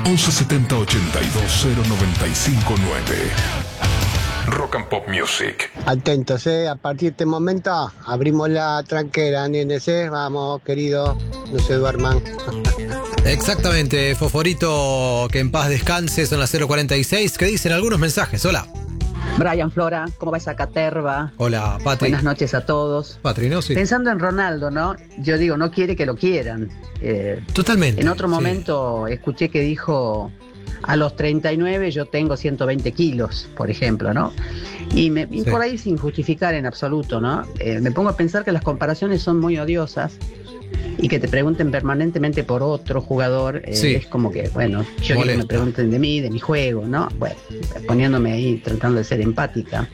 1170 82 0959. Rock and Pop Music. Atentos, a partir de este momento abrimos la tranquera, nenes, vamos, querido, no se duerman. Exactamente, Fosforito, que en paz descanse, son las 0:46. ¿Qué dicen algunos mensajes? Hola. Brian, Flora, ¿cómo va esa caterva? Hola, Patri. Buenas noches a todos. Patri, ¿no? Sí. Pensando en Ronaldo, ¿no? Yo digo, no quiere que lo quieran. Totalmente. En otro sí. momento escuché que dijo, a los 39 yo tengo 120 kilos, por ejemplo, ¿no? Y Sí. por ahí sin justificar en absoluto, ¿no? Me pongo a pensar que las comparaciones son muy odiosas y que te pregunten permanentemente por otro jugador, Sí. es como que, bueno, yo quiero que Molesta. me pregunten de mí, de mi juego, ¿no? Bueno, poniéndome ahí, tratando de ser empática.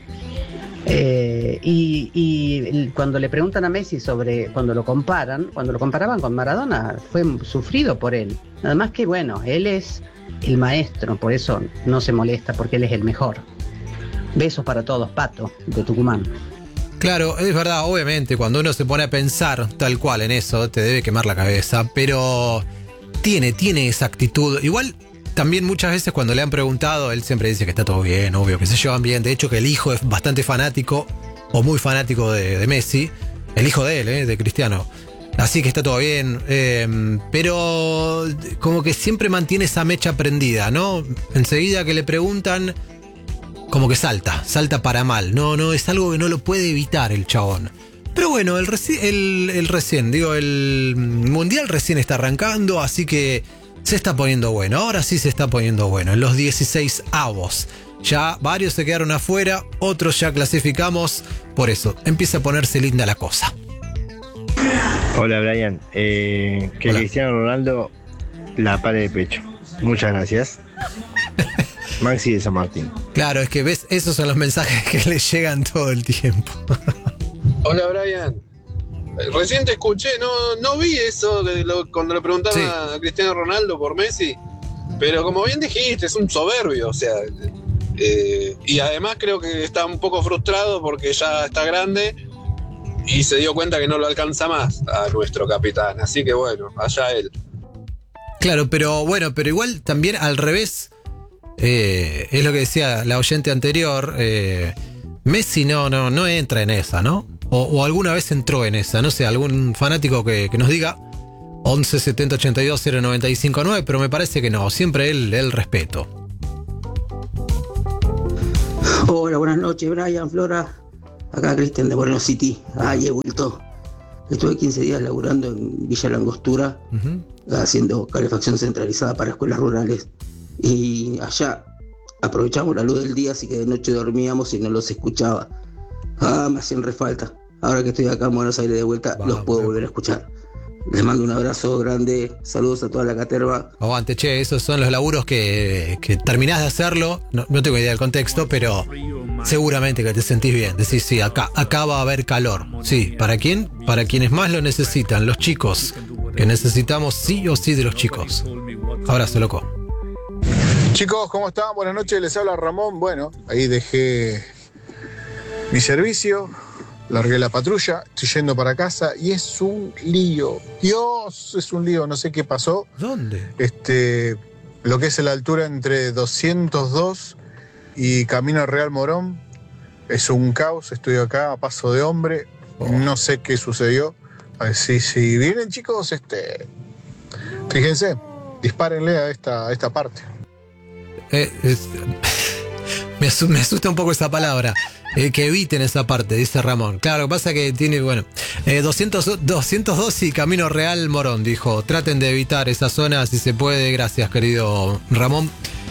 Cuando le preguntan a Messi sobre cuando lo comparaban con Maradona, fue sufrido por él. Nada más que, bueno, él es el maestro, por eso no se molesta, porque él es el mejor. Besos para todos, Pato, de Tucumán. Claro, es verdad, obviamente, cuando uno se pone a pensar tal cual en eso, te debe quemar la cabeza, pero tiene esa actitud. Igual, también muchas veces cuando le han preguntado, él siempre dice que está todo bien, obvio, que se llevan bien. De hecho, que el hijo es bastante fanático, o muy fanático de Messi, el hijo de él, de Cristiano. Así que está todo bien, pero como que siempre mantiene esa mecha prendida, ¿no? Enseguida que le preguntan, como que salta para mal. No, es algo que no lo puede evitar el chabón. Pero bueno, el Mundial recién está arrancando, así que se está poniendo bueno. Ahora sí se está poniendo bueno. En los 16avos. Ya varios se quedaron afuera, otros ya clasificamos. Por eso, empieza a ponerse linda la cosa. Hola Brian, que Hola. Cristiano Ronaldo la pare de pecho. Muchas gracias. Maxi de San Martín. Claro, es que ves, esos son los mensajes que le llegan todo el tiempo. Hola Brian, recién te escuché, no vi eso cuando le preguntaban Sí. a Cristiano Ronaldo por Messi, pero como bien dijiste, es un soberbio, o sea, y además creo que está un poco frustrado porque ya está grande y se dio cuenta que no lo alcanza más a nuestro capitán, así que bueno, allá él. Claro, pero bueno, pero igual también al revés, es lo que decía la oyente anterior, Messi no entra en esa, ¿no? O alguna vez entró en esa, no sé, algún fanático que nos diga 11 70 82 0959, pero me parece que no, siempre él respeto. Hola, buenas noches, Brian, Flora. Acá Cristian de Buenos City. Ay, he vuelto. Estuve 15 días laburando en Villa Langostura, haciendo calefacción centralizada para escuelas rurales. Y allá aprovechamos la luz del día, así que de noche dormíamos y no los escuchaba. Me hacían refalta. Ahora que estoy acá en Buenos Aires de vuelta, los puedo volver a escuchar. Les mando un abrazo grande, saludos a toda la caterva. Aguante, che, esos son los laburos que terminás de hacerlo, no tengo idea del contexto, pero seguramente que te sentís bien. Decís, sí, acá va a haber calor. Sí, ¿para quién? Para quienes más lo necesitan, los chicos, que necesitamos sí o sí de los chicos. Abrazo, loco. Chicos, ¿cómo están? Buenas noches, les habla Ramón. Bueno, ahí dejé mi servicio, largué la patrulla, estoy yendo para casa y es un lío. Dios, es un lío, no sé qué pasó. ¿Dónde? Lo que es la altura entre 202 y Camino Real Morón es un caos. Estoy acá a paso de hombre, no sé qué sucedió. A ver si vienen, chicos, fíjense, dispárenle a esta parte. Me asusta un poco esa palabra. Que eviten esa parte, dice Ramón. Claro, lo que pasa es que tiene, 202 y Camino Real Morón, dijo. Traten de evitar esa zona si se puede. Gracias, querido Ramón.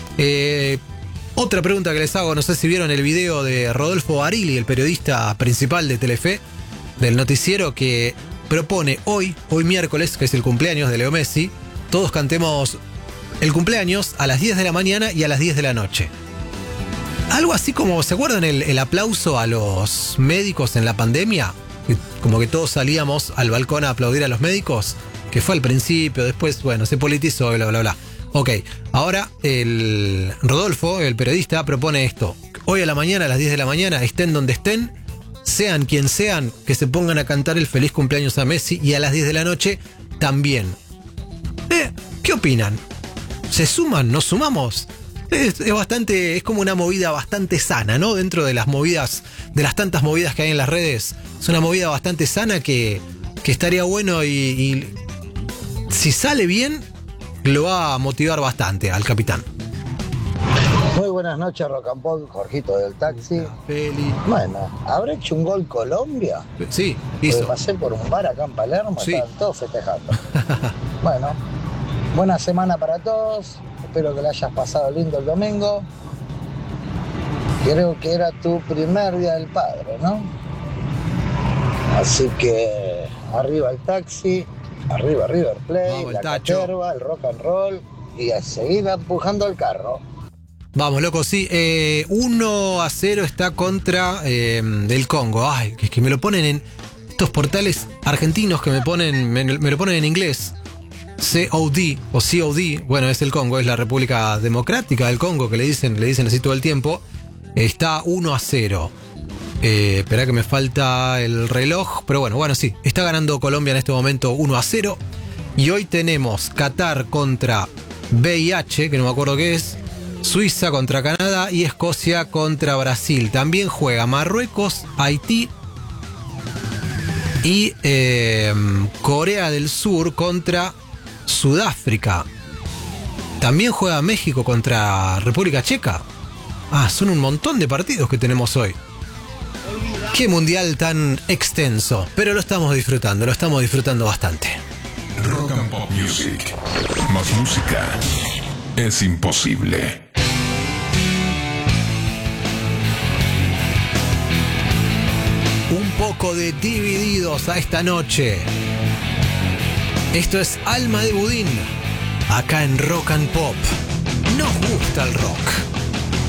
Otra pregunta que les hago, no sé si vieron el video de Rodolfo Barili, el periodista principal de Telefe, del noticiero, que propone hoy miércoles, que es el cumpleaños de Leo Messi, todos cantemos el cumpleaños a las 10 de la mañana y a las 10 de la noche. Algo así como, ¿se acuerdan el aplauso a los médicos en la pandemia? Como que todos salíamos al balcón a aplaudir a los médicos, que fue al principio, después, se politizó, bla, bla, bla. Ok, ahora el Rodolfo, el periodista, propone esto. Hoy a la mañana, a las 10 de la mañana, estén donde estén, sean quien sean, que se pongan a cantar el feliz cumpleaños a Messi y a las 10 de la noche también. ¿Qué opinan? ¿Se suman? ¿Nos sumamos? Es bastante, es como una movida bastante sana, ¿no? Dentro de las movidas, de las tantas movidas que hay en las redes, es una movida bastante sana que estaría bueno y si sale bien, lo va a motivar bastante al capitán. Muy buenas noches, Rock and Pop, Jorgito del taxi. Feli. Bueno, ¿habrá hecho un gol Colombia? Sí, hizo. hizo. Pasé por un bar acá en Palermo, Sí. estaban todos festejando. Bueno, buena semana para todos. Espero que le hayas pasado lindo el domingo. Creo que era tu primer día del padre, ¿no? Así que arriba el taxi, arriba River Plate, Vamos, el la Tacho. caterva, el rock and roll y a seguir empujando el carro. Vamos, loco, sí. 1-0 está contra el Congo. Ay, que me lo ponen en estos portales argentinos que me lo ponen en inglés. COD o COD, bueno, es el Congo, es la República Democrática del Congo, que le dicen así todo el tiempo. Está 1-0. Esperá que me falta el reloj, pero bueno, sí, está ganando Colombia en este momento 1-0. Y hoy tenemos Qatar contra VIH, que no me acuerdo qué es, Suiza contra Canadá y Escocia contra Brasil. También juega Marruecos, Haití y Corea del Sur contra Sudáfrica. También juega México contra República Checa. Son un montón de partidos que tenemos hoy. Qué mundial tan extenso, pero lo estamos disfrutando bastante. Rock and Pop Music. Más música es imposible. Un poco de Divididos a esta noche. Esto es Alma de Budín, acá en Rock and Pop. Nos gusta el rock.